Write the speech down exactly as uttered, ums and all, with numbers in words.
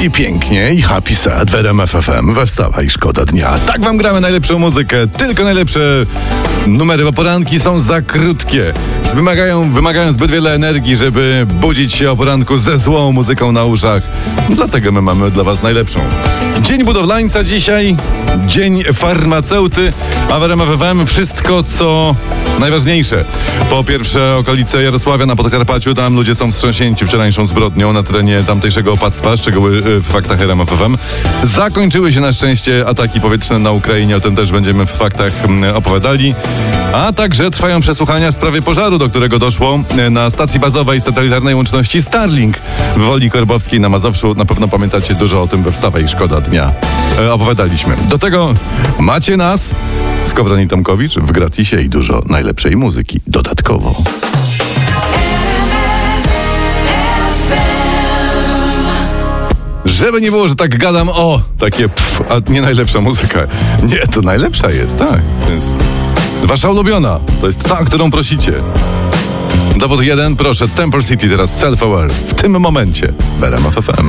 I pięknie, i happy sad w R M F F M. We wstawaj, szkoda dnia. Tak wam gramy najlepszą muzykę, tylko najlepsze numery, bo poranki są za krótkie. Wymagają, wymagają zbyt wiele energii, żeby budzić się o poranku ze złą muzyką na uszach. Dlatego my mamy dla was najlepszą. Dzień budowlańca dzisiaj, dzień farmaceuty, a w R M F F M wszystko, co najważniejsze. Po pierwsze, okolice Jarosławia na Podkarpaciu, tam ludzie są wstrząśnięci wczorajszą zbrodnią na terenie tamtejszego opactwa, szczegóły w faktach R M F F M. Zakończyły się na szczęście ataki powietrzne na Ukrainie, o tym też będziemy w faktach opowiadali. A także trwają przesłuchania w sprawie pożaru, do którego doszło na stacji bazowej satelitarnej łączności Starlink w Woli Korbowskiej na Mazowszu. Na pewno pamiętacie dużo o tym we Wstawaj, szkoda dnia. E, opowiadaliśmy. Do tego macie nas, Skowron i Tomkowicz, w gratisie i dużo najlepszej muzyki dodatkowo. Żeby nie było, że tak gadam, o, takie pff, a nie najlepsza muzyka. Nie, to najlepsza jest, tak. To jest wasza ulubiona. To jest ta, którą prosicie. Dowód jeden, proszę, Temple City teraz, Self Aware. W tym momencie w R M F F M.